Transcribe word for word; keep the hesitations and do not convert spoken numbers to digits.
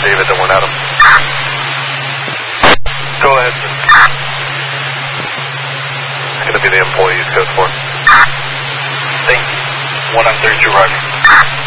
David that went at him. Go ahead, sir. It's going to be the employee's code for. Thank you. one nine three two, Roger.